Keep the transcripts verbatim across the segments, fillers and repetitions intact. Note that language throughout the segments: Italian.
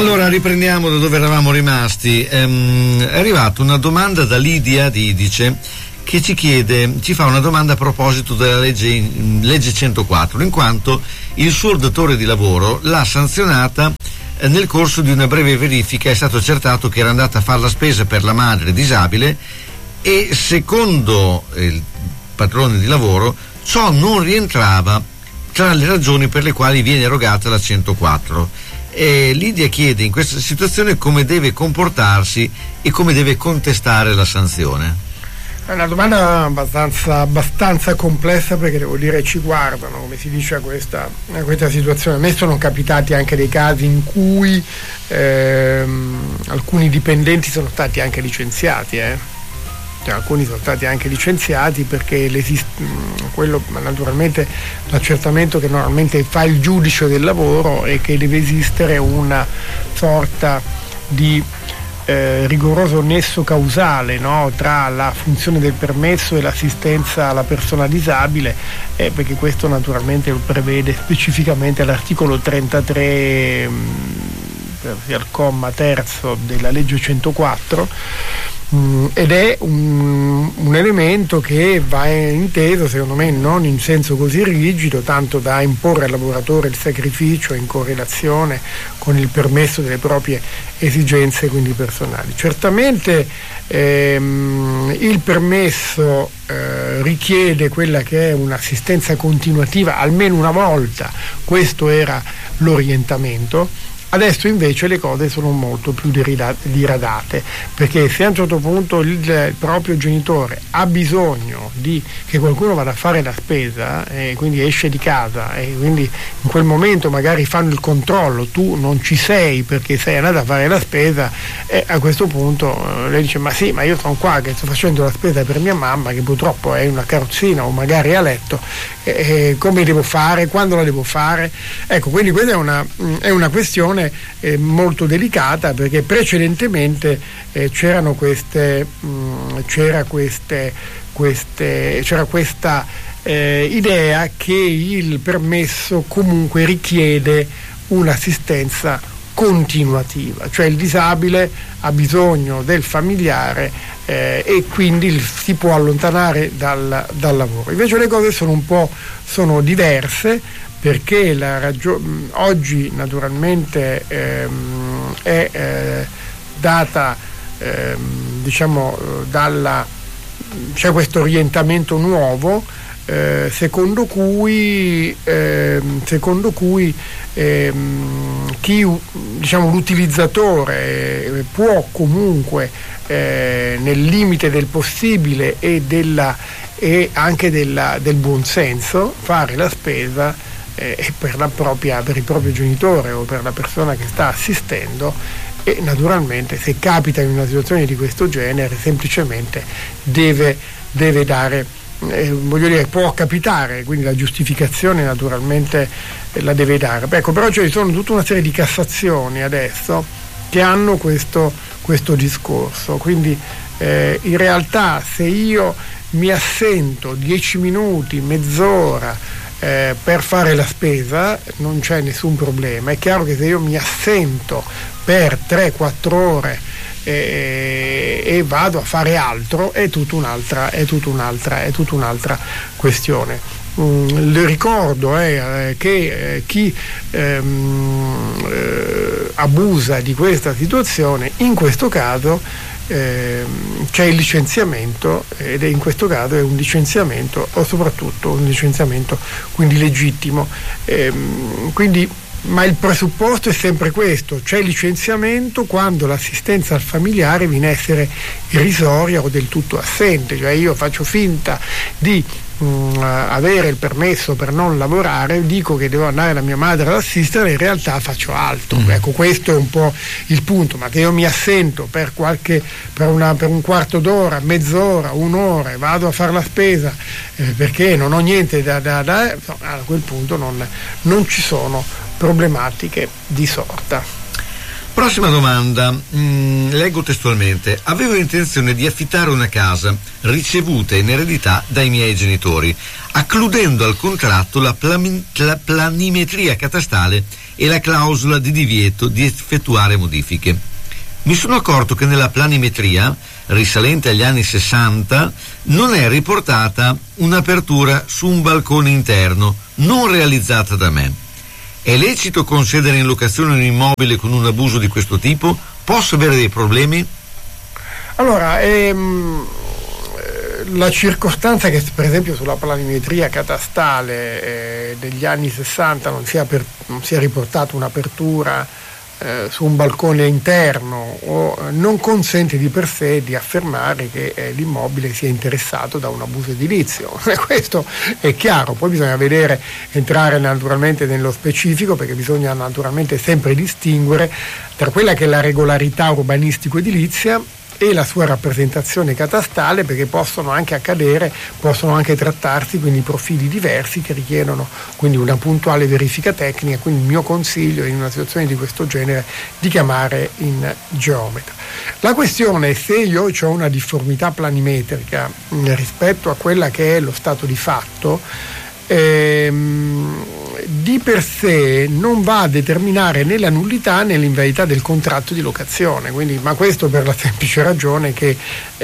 Allora riprendiamo da dove eravamo rimasti. Ehm, è arrivata una domanda da Lidia di Idice che ci chiede, ci fa una domanda a proposito della legge, legge centoquattro, in quanto il suo datore di lavoro l'ha sanzionata eh, nel corso di una breve verifica. È stato accertato che era andata a fare la spesa per la madre disabile e secondo il padrone di lavoro ciò non rientrava tra le ragioni per le quali viene erogata la centoquattro. E Lidia chiede in questa situazione come deve comportarsi e come deve contestare la sanzione. È una domanda abbastanza, abbastanza complessa, perché devo dire ci guardano, come si dice, a questa, a questa situazione. A me sono capitati anche dei casi in cui ehm, alcuni dipendenti sono stati anche licenziati, eh. Cioè, alcuni sono stati anche licenziati perché quello naturalmente l'accertamento che normalmente fa il giudice del lavoro è che deve esistere una sorta di eh, rigoroso nesso causale, no? Tra la funzione del permesso e l'assistenza alla persona disabile, eh, perché questo naturalmente lo prevede specificamente l'articolo trentatré mh, al comma terzo della legge centoquattro. Mm, ed è un, un elemento che va inteso, secondo me, non in senso così rigido, tanto da imporre al lavoratore il sacrificio in correlazione con il permesso delle proprie esigenze, quindi personali. Certamente ehm, il permesso eh, richiede quella che è un'assistenza continuativa almeno una volta, questo era l'orientamento. Adesso invece le cose sono molto più diradate, perché se a un certo punto il proprio genitore ha bisogno di che qualcuno vada a fare la spesa e quindi esce di casa e quindi in quel momento magari fanno il controllo, tu non ci sei perché sei andata a fare la spesa, e a questo punto lei dice ma sì, ma io sono qua che sto facendo la spesa per mia mamma che purtroppo è in una carrozzina o magari a letto, e come devo fare, quando la devo fare? Ecco, quindi questa è una, è una questione Eh, molto delicata, perché precedentemente eh, c'erano queste mh, c'era queste, queste c'era questa eh, idea che il permesso comunque richiede un'assistenza continuativa, cioè il disabile ha bisogno del familiare eh, e quindi si può allontanare dal, dal lavoro. Invece le cose sono un po' sono diverse, perché la ragio- oggi naturalmente ehm, è eh, data ehm, diciamo dalla c'è questo orientamento nuovo eh, secondo cui ehm, secondo cui ehm, chi diciamo l'utilizzatore può comunque eh, nel limite del possibile e della e anche della, del buonsenso fare la spesa e per, la propria, per il proprio genitore o per la persona che sta assistendo, e naturalmente se capita in una situazione di questo genere semplicemente deve, deve dare, eh, voglio dire, può capitare, quindi la giustificazione naturalmente eh, la deve dare. Beh, ecco, però ci sono tutta una serie di Cassazioni adesso che hanno questo, questo discorso, quindi eh, in realtà se io mi assento dieci minuti, mezz'ora Eh, per fare la spesa non c'è nessun problema. È chiaro che se io mi assento per tre quattro ore eh, e vado a fare altro è tutta un'altra, è tutta un'altra, è tutta un'altra questione. Mm, il ricordo è eh, che eh, chi ehm, eh, abusa di questa situazione, in questo caso Eh, c'è il licenziamento, ed è in questo caso è un licenziamento o soprattutto un licenziamento quindi legittimo, eh, quindi, ma il presupposto è sempre questo: c'è licenziamento quando l'assistenza al familiare viene a essere irrisoria o del tutto assente, cioè io faccio finta di mh, avere il permesso per non lavorare, dico che devo andare da mia madre ad assistere, in realtà faccio altro. Mm. Ecco, questo è un po' il punto. Ma che io mi assento per qualche per, una, per un quarto d'ora, mezz'ora, un'ora e vado a fare la spesa eh, perché non ho niente da, da, da no, a quel punto non, non ci sono problematiche di sorta. Prossima domanda, mm, leggo testualmente. Avevo intenzione di affittare una casa ricevuta in eredità dai miei genitori, accludendo al contratto la, plan- la planimetria catastale e la clausola di divieto di effettuare modifiche. Mi sono accorto che nella planimetria, risalente agli anni sessanta, non è riportata un'apertura su un balcone interno non realizzata da me. È lecito concedere in locazione un immobile con un abuso di questo tipo? Posso avere dei problemi? Allora, ehm, la circostanza che per esempio sulla planimetria catastale eh, degli anni sessanta non sia, per, non sia riportata un'apertura eh, su un balcone interno o eh, non consente di per sé di affermare che eh, l'immobile sia interessato da un abuso edilizio. Questo è chiaro, poi bisogna vedere, entrare naturalmente nello specifico, perché bisogna naturalmente sempre distinguere tra quella che è la regolarità urbanistico-edilizia e la sua rappresentazione catastale, perché possono anche accadere, possono anche trattarsi quindi profili diversi che richiedono quindi una puntuale verifica tecnica. Quindi il mio consiglio in una situazione di questo genere di chiamare in geometra. La questione è se io ho una difformità planimetrica rispetto a quella che è lo stato di fatto, ehm, di per sé non va a determinare né la nullità né l'invalidità del contratto di locazione. Quindi, ma questo per la semplice ragione che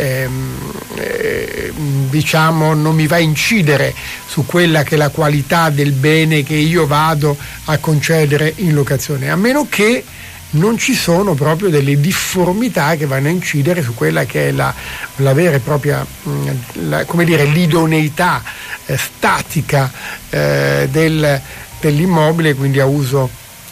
ehm, eh, diciamo non mi va a incidere su quella che è la qualità del bene che io vado a concedere in locazione, a meno che non ci sono proprio delle difformità che vanno a incidere su quella che è la, la vera e propria la, come dire, l'idoneità eh, statica eh, del, dell'immobile, quindi a uso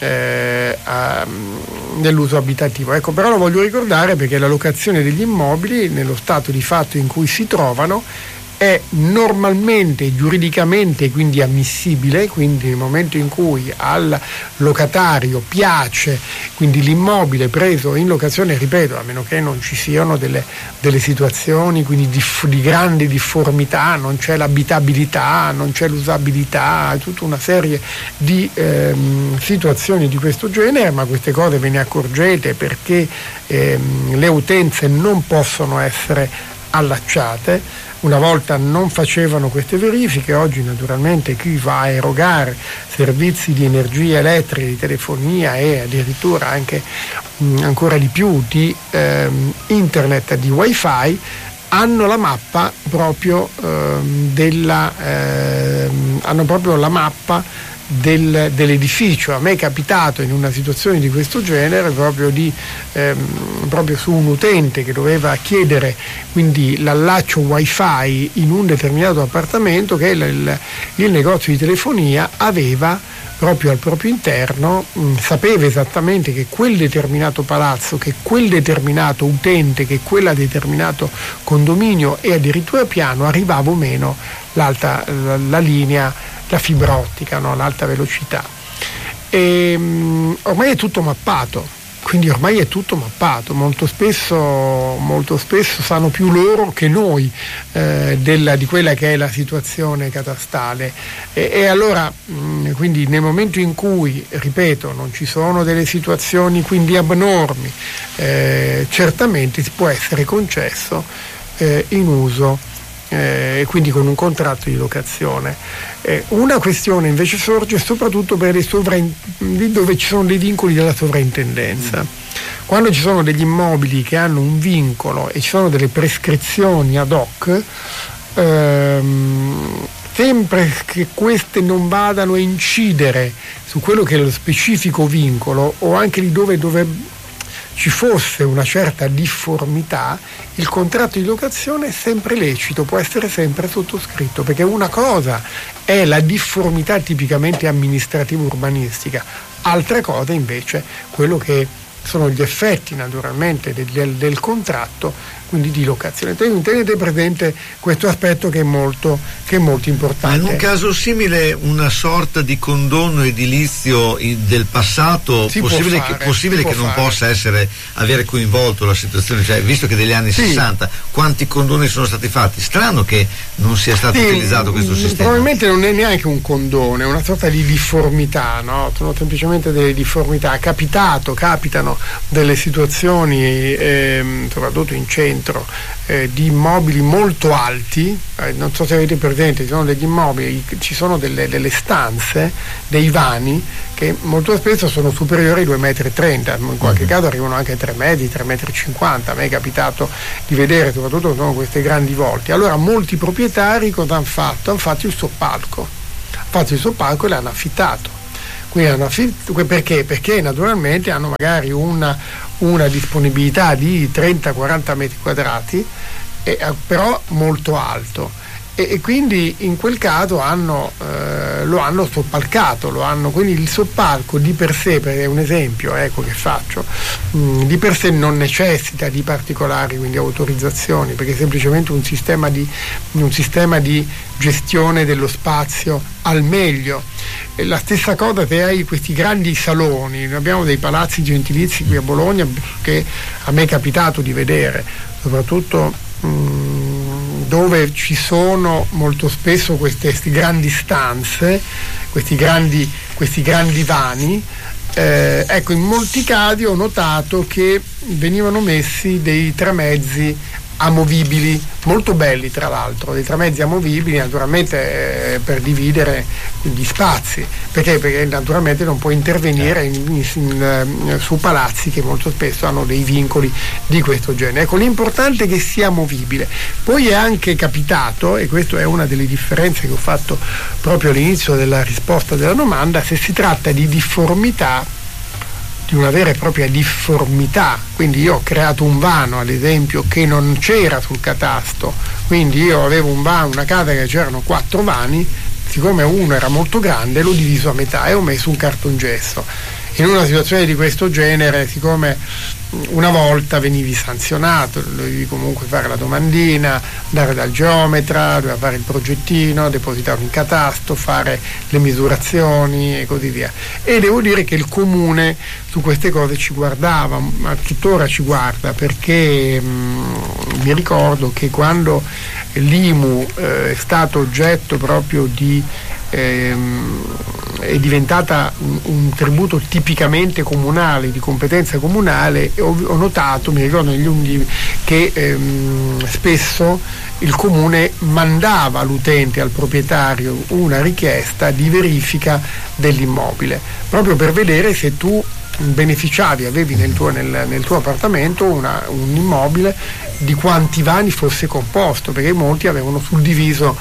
eh, a, nell'uso abitativo. Ecco, però lo voglio ricordare perché la locazione degli immobili nello stato di fatto in cui si trovano è normalmente giuridicamente quindi ammissibile, quindi nel momento in cui al locatario piace quindi l'immobile preso in locazione, ripeto, a meno che non ci siano delle, delle situazioni quindi di, di grande difformità, non c'è l'abitabilità, non c'è l'usabilità, tutta una serie di ehm, situazioni di questo genere, ma queste cose ve ne accorgete perché ehm, le utenze non possono essere allacciate. Una volta non facevano queste verifiche, oggi naturalmente chi va a erogare servizi di energia elettrica, di telefonia e addirittura anche mh, ancora di più di ehm, internet, di wifi, hanno la mappa proprio ehm, della ehm, hanno proprio la mappa Del, dell'edificio. A me è capitato in una situazione di questo genere proprio di ehm, proprio su un utente che doveva chiedere quindi l'allaccio wifi in un determinato appartamento, che il, il, il negozio di telefonia aveva proprio al proprio interno, mh, sapeva esattamente che quel determinato palazzo, che quel determinato utente, che quel determinato condominio e addirittura piano arrivava o meno l'alta la, la linea, la fibra ottica, no? L'alta velocità. E, mh, ormai è tutto mappato, quindi ormai è tutto mappato, molto spesso, molto spesso sanno più loro che noi eh, della, di quella che è la situazione catastale e, e allora mh, quindi nel momento in cui, ripeto, non ci sono delle situazioni quindi abnormi, eh, certamente si può essere concesso eh, in uso e eh, quindi con un contratto di locazione. Eh, una questione invece sorge soprattutto per le sovrain- dove ci sono dei vincoli della sovrintendenza. Mm. Quando ci sono degli immobili che hanno un vincolo e ci sono delle prescrizioni ad hoc, ehm, sempre che queste non vadano a incidere su quello che è lo specifico vincolo o anche lì dove, dove ci fosse una certa difformità, il contratto di locazione è sempre lecito, può essere sempre sottoscritto, perché una cosa è la difformità tipicamente amministrativa urbanistica, altra cosa invece quello che sono gli effetti naturalmente del, del, del contratto quindi di locazione. Tenete presente questo aspetto che è molto, che è molto importante. Ma in un caso simile una sorta di condono edilizio del passato si possibile, fare, che, possibile che non fare. possa essere avere coinvolto la situazione, cioè visto che degli anni sì. sessanta quanti condoni sono stati fatti? Strano che non sia stato sì, utilizzato questo sistema. Probabilmente non è neanche un condono, è una sorta di difformità, no? Sono semplicemente delle difformità. È capitato, capitano delle situazioni ehm, soprattutto in centro eh, di immobili molto alti, eh, non so se avete presente, ci sono degli immobili, ci sono delle, delle stanze, dei vani che molto spesso sono superiori ai due virgola trenta metri, in qualche mm-hmm. caso arrivano anche a tre metri, tre virgola cinquanta metri. A me è capitato di vedere soprattutto sono queste grandi volte. Allora molti proprietari cosa hanno fatto? Hanno fatto il soppalco, hanno fatto il soppalco e l'hanno affittato. Quindi hanno affitt- perché? Perché naturalmente hanno magari una, una disponibilità di trenta quaranta metri quadrati, eh, però molto alto. E, e quindi in quel caso hanno, eh, lo hanno soppalcato, lo hanno, quindi il soppalco di per sé, per è un esempio ecco che faccio, mh, di per sé non necessita di particolari quindi autorizzazioni, perché è semplicemente un sistema di, un sistema di gestione dello spazio al meglio. E la stessa cosa se hai questi grandi saloni, noi abbiamo dei palazzi gentilizi qui a Bologna che a me è capitato di vedere, soprattutto mh, dove ci sono molto spesso queste, queste grandi stanze, questi grandi, questi grandi vani, eh, ecco, in molti casi ho notato che venivano messi dei tramezzi amovibili, molto belli tra l'altro, dei tramezzi amovibili naturalmente eh, per dividere gli spazi, perché? Perché naturalmente non puoi intervenire in, in, in, su palazzi che molto spesso hanno dei vincoli di questo genere. Ecco, l'importante è che sia movibile. Poi è anche capitato, e questa è una delle differenze che ho fatto proprio all'inizio della risposta della domanda, se si tratta di difformità, di una vera e propria difformità, quindi io ho creato un vano ad esempio che non c'era sul catasto, quindi io avevo un vano, una casa che c'erano quattro vani, siccome uno era molto grande l'ho diviso a metà e ho messo un cartongesso. In una situazione di questo genere, siccome una volta venivi sanzionato, dovevi comunque fare la domandina, andare dal geometra, doveva fare il progettino, depositarlo in catasto, fare le misurazioni e così via. E devo dire che il comune su queste cose ci guardava, ma tuttora ci guarda, perché mh, mi ricordo che quando l'I M U eh, è stato oggetto proprio di ehm, è diventata un, un tributo tipicamente comunale, di competenza comunale, ho, ho notato, mi ricordo negli unghi, che ehm, spesso il comune mandava all'utente, al proprietario, una richiesta di verifica dell'immobile, proprio per vedere se tu beneficiavi, avevi nel tuo, nel, nel tuo appartamento una, un immobile di quanti vani fosse composto, perché molti avevano suddiviso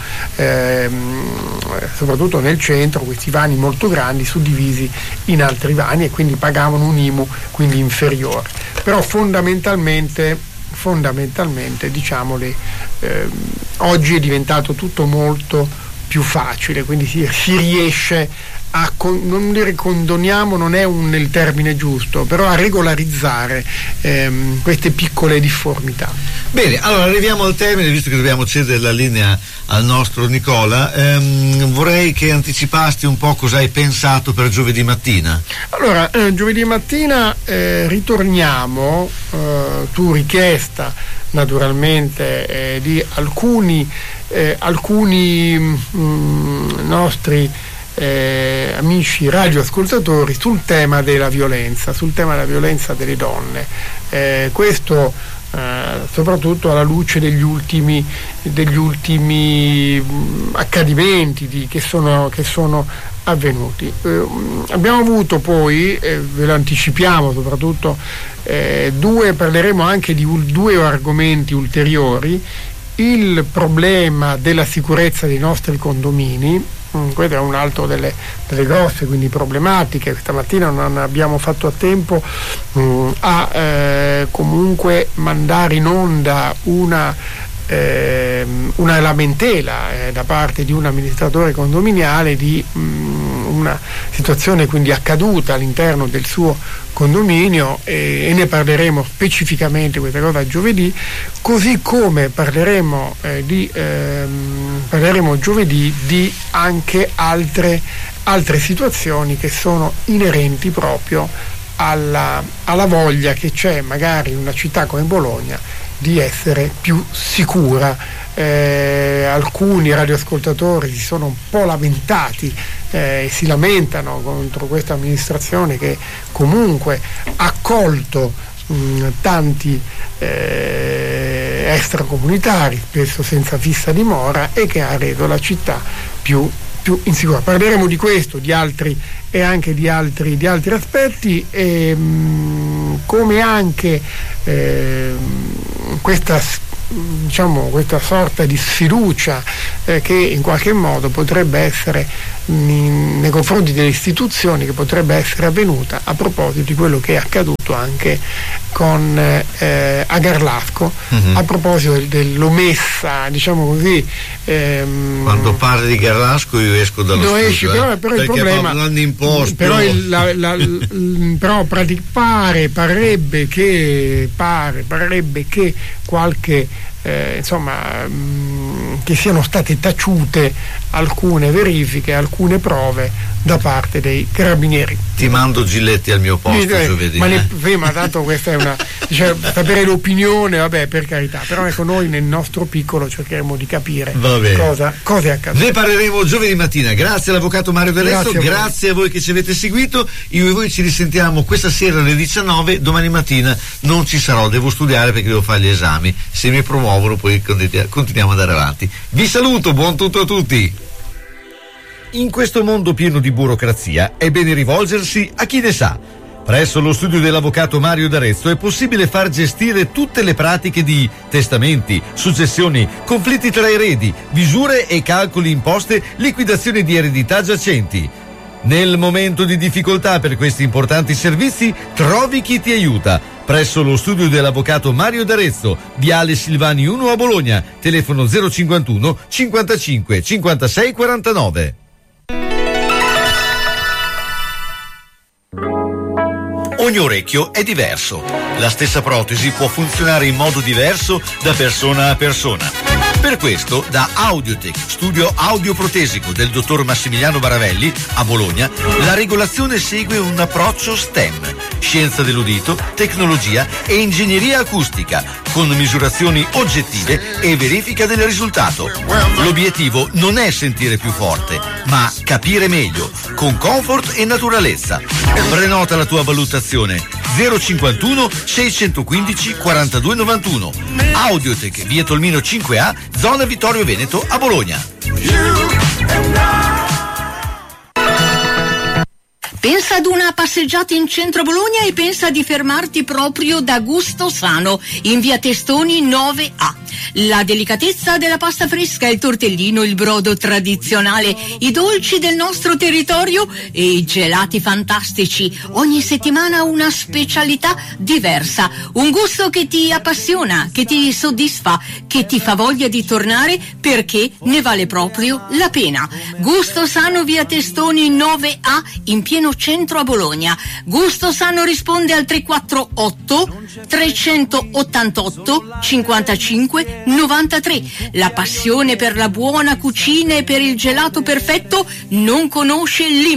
ehm, soprattutto nel centro questi vani molto grandi suddivisi in altri vani e quindi pagavano un I M U quindi inferiore. Però fondamentalmente fondamentalmente diciamole ehm, oggi è diventato tutto molto più facile, quindi si, si riesce a con, non dire condoniamo, non è un, il termine giusto, però a regolarizzare ehm, queste piccole difformità. Bene, allora arriviamo al termine, visto che dobbiamo cedere la linea al nostro Nicola. Ehm, vorrei che anticipasti un po' cosa hai pensato per giovedì mattina. Allora, eh, giovedì mattina eh, ritorniamo, eh, tu richiesta naturalmente eh, di alcuni, eh, alcuni mh, nostri Eh, amici radioascoltatori sul tema della violenza, sul tema della violenza delle donne. Eh, questo eh, soprattutto alla luce degli ultimi, degli ultimi mh, accadimenti di, che, sono, che sono avvenuti. Eh, abbiamo avuto poi, eh, ve lo anticipiamo soprattutto, eh, due, parleremo anche di u- due argomenti ulteriori: il problema della sicurezza dei nostri condomini. Questo è un altro delle, delle grosse quindi problematiche. Questa mattina non abbiamo fatto a tempo mh, a eh, comunque mandare in onda una, eh, una lamentela eh, da parte di un amministratore condominiale di mh, una situazione quindi accaduta all'interno del suo condominio, e, e ne parleremo specificamente questa cosa giovedì, così come parleremo eh, di ehm, parleremo giovedì di anche altre altre situazioni che sono inerenti proprio alla, alla voglia che c'è magari in una città come Bologna di essere più sicura. Eh, alcuni radioascoltatori si sono un po' lamentati e eh, si lamentano contro questa amministrazione che comunque ha accolto mh, tanti eh, extracomunitari, spesso senza fissa dimora, e che ha reso la città più più insicura. Parleremo di questo, di altri e anche di altri, di altri aspetti, e, mh, come anche eh, questa, diciamo, questa sorta di sfiducia eh, che in qualche modo potrebbe essere mh, nei confronti delle istituzioni, che potrebbe essere avvenuta a proposito di quello che è accaduto anche con eh, a Garlasco, mm-hmm. a proposito dell'omessa, diciamo così. Ehm, Quando parli di Garlasco io esco dallo studio, esci, però, eh, però il problema l'hanno imposto. Però, il, la, la, l, però pratic, pare, parebbe che pare, parebbe che qualche eh, insomma mh, che siano state taciute alcune verifiche, alcune prove da parte dei carabinieri. Ti mando Giletti al mio posto eh, giovedì. Ma eh. ne, prima tanto questa è una, diciamo, sapere l'opinione, vabbè, per carità, però ecco, noi nel nostro piccolo cercheremo di capire cosa, cosa è accaduto. Ne parleremo giovedì mattina. Grazie all'avvocato Mario D'Arezzo, grazie, grazie a voi che ci avete seguito. Io e voi ci risentiamo questa sera alle diciannove. Domani mattina non ci sarò, devo studiare perché devo fare gli esami. Se mi promuovono poi continuiamo ad andare avanti. Vi saluto, buon tutto a tutti. In questo mondo pieno di burocrazia è bene rivolgersi a chi ne sa. Presso lo studio dell'avvocato Mario D'Arezzo è possibile far gestire tutte le pratiche di testamenti, successioni, conflitti tra eredi, visure e calcoli imposte, liquidazione di eredità giacenti. Nel momento di difficoltà per questi importanti servizi, trovi chi ti aiuta. Presso lo studio dell'avvocato Mario D'Arezzo, Viale Silvani uno a Bologna, telefono zero cinquantuno cinquantacinque cinquantasei quarantanove. Ogni orecchio è diverso. La stessa protesi può funzionare in modo diverso da persona a persona. Per questo, da Audiotech, studio audioprotesico del dottor Massimiliano Baravelli, a Bologna, la regolazione segue un approccio STEM, scienza dell'udito, tecnologia e ingegneria acustica, con misurazioni oggettive e verifica del risultato. L'obiettivo non è sentire più forte, ma capire meglio, con comfort e naturalezza. Prenota la tua valutazione zero cinquantuno seicentoquindici quarantadue novantuno. Audiotech, via Tolmino cinque A, zona Vittorio Veneto a Bologna. Pensa ad una passeggiata in centro Bologna e pensa di fermarti proprio da Gusto Sano, in via Testoni nove A. La delicatezza della pasta fresca, il tortellino, il brodo tradizionale, i dolci del nostro territorio e i gelati fantastici. Ogni settimana una specialità diversa, un gusto che ti appassiona, che ti soddisfa, che ti fa voglia di tornare perché ne vale proprio la pena. Gusto Sano, via Testoni nove A, in pieno centro a Bologna. Gusto Sano risponde al tre quattro otto trecentottantotto cinquantacinque novantatré. La passione per la buona cucina e per il gelato perfetto non conosce limiti.